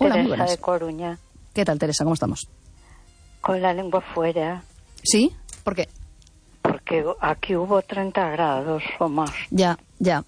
Hola, muy Teresa buenas. de Coruña. ¿Qué tal, Teresa? ¿Cómo estamos? Con la lengua fuera, ¿Sí? ¿Por qué? porque aquí hubo 30 grados o más. Ya.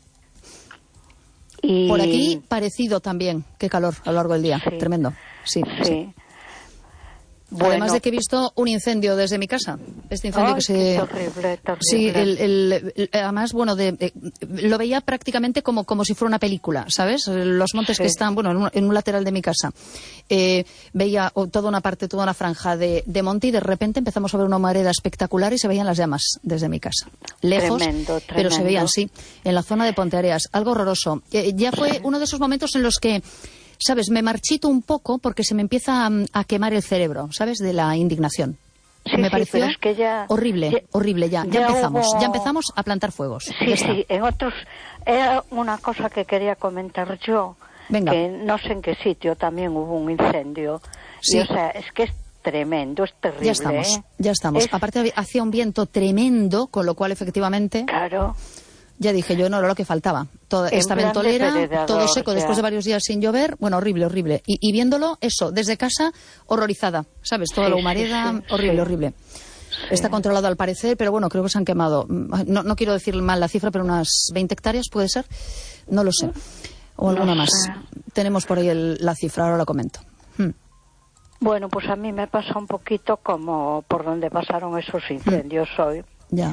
Y Por aquí, parecido también. Qué calor a lo largo del día. Sí. Tremendo. Sí. Bueno, Además de que he visto un incendio desde mi casa. Este incendio que se... qué terrible. Sí, además, bueno, lo veía prácticamente como si fuera una película, ¿sabes? Los montes Sí. que están, bueno, en un lateral de mi casa. Veía toda una franja de monte y de repente empezamos a ver una humareda espectacular y se veían las llamas desde mi casa. Lejos, Tremendo. pero se veían, sí, en la zona de Ponteareas. Algo horroroso. Ya fue uno de esos momentos en los que, ¿sabes? Me marchito un poco porque se me empieza a quemar el cerebro, ¿sabes? De la indignación. Sí, Me pareció pero es que ya, horrible. Ya empezamos a plantar fuegos. Sí, Ya está. sí, en otros... Era una cosa que quería comentar yo, Venga. que no sé en qué sitio también hubo un incendio. Sí. Y, o sea, es que es tremendo, es terrible. Ya estamos. Aparte hacía un viento tremendo, con lo cual efectivamente... Claro. Ya dije yo, no era lo que faltaba. Toda En esta plan ventolera, depredador, todo seco, ya. después de varios días sin llover. Bueno, horrible. Y viéndolo, eso, desde casa, horrorizada. ¿Sabes? Toda Sí, la humareda, sí, horrible. Sí. Está controlado al parecer, pero bueno, creo que se han quemado. No quiero decir mal la cifra, pero unas 20 hectáreas, ¿puede ser? No lo sé. O alguna No más. sé. Tenemos por ahí la cifra, ahora la comento. Bueno, pues a mí me pasa un poquito como por donde pasaron esos incendios hoy. Ya.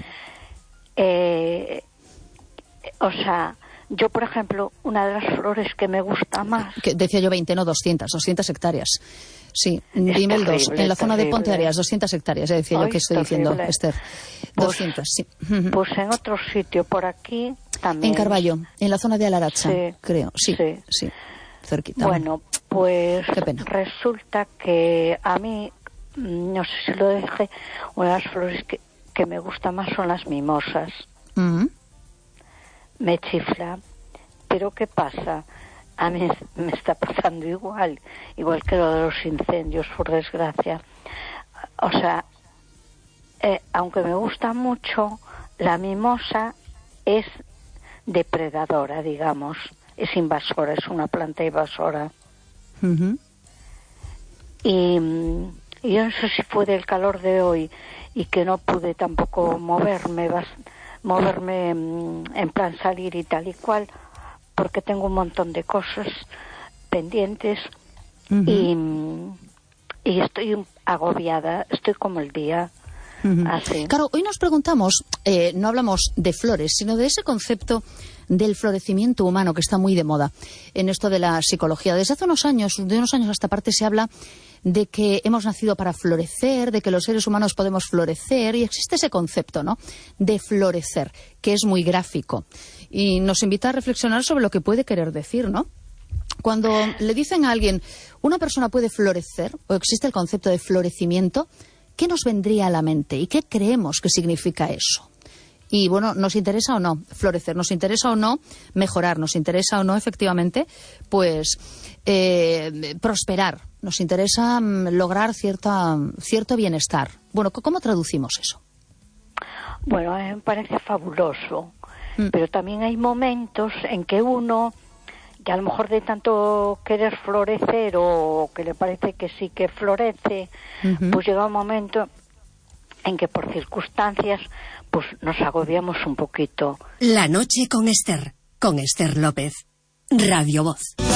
O sea, yo, por ejemplo, una de las flores que me gusta más... Que decía yo 20, no 200 hectáreas. Sí, dime el 2. terrible, En la zona de terrible. Ponteareas, 200 hectáreas, ya decía yo Ay, que estoy terrible. diciendo, Esther. Pues- 200, sí. Pues en otro sitio, por aquí también. En Carballo, en la zona de Alaracha, Sí, creo. Sí, cerquita. Bueno, pues Qué pena. resulta que a mí, no sé si lo dije, una de las flores que me gusta más son las mimosas. Ujú. Me chifla. Pero ¿qué pasa? A mí me está pasando igual que lo de los incendios, por desgracia. O sea, aunque me gusta mucho, la mimosa es depredadora, digamos. Es invasora, es una planta invasora. Ujú. Y yo no sé si fue del calor de hoy y que no pude tampoco moverme en plan salir y tal y cual, porque tengo un montón de cosas pendientes. Ujú. y estoy agobiada, estoy como el día. Ujú. Así. Claro, hoy nos preguntamos, no hablamos de flores, sino de ese concepto del florecimiento humano que está muy de moda en esto de la psicología. Desde hace unos años, de unos años a esta parte, se habla de que hemos nacido para florecer, de que los seres humanos podemos florecer, y existe ese concepto, ¿no?, de florecer, que es muy gráfico y nos invita a reflexionar sobre lo que puede querer decir, ¿no? Cuando le dicen a alguien, una persona puede florecer, o existe el concepto de florecimiento, ¿qué nos vendría a la mente y qué creemos que significa eso? Y bueno, ¿nos interesa o no florecer? ¿Nos interesa o no mejorar? ¿Nos interesa o no, efectivamente, pues prosperar? ¿Nos interesa lograr cierto bienestar? Bueno, ¿cómo traducimos eso? Bueno, a mí me parece fabuloso, pero también hay momentos en que uno, que a lo mejor de tanto querer florecer o que le parece que sí que florece, pues llega un momento en que por circunstancias pues nos agobiamos un poquito. La noche con Esther López, Radio Voz.